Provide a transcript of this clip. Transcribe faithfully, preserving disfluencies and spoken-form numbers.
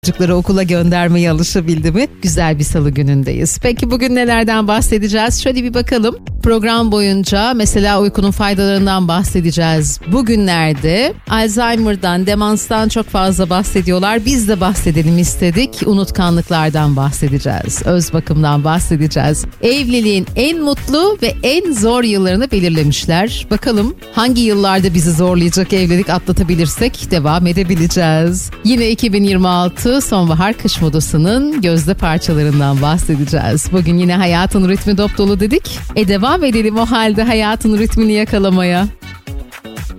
Çocukları okula göndermeye alışabildi mi? Güzel bir salı günündeyiz. Peki bugün nelerden bahsedeceğiz? Şöyle bir bakalım. Program boyunca mesela uykunun faydalarından bahsedeceğiz. Bugünlerde Alzheimer'dan, demanstan çok fazla bahsediyorlar. Biz de bahsedelim istedik. Unutkanlıklardan bahsedeceğiz. Öz bakımdan bahsedeceğiz. Evliliğin en mutlu ve en zor yıllarını belirlemişler. Bakalım hangi yıllarda bizi zorlayacak evlilik atlatabilirsek devam edebileceğiz. Yine iki bin yirmi altı sonbahar kış modasının gözde parçalarından bahsedeceğiz. Bugün yine hayatın ritmi dop dolu dedik. E devam edelim o halde hayatın ritmini yakalamaya.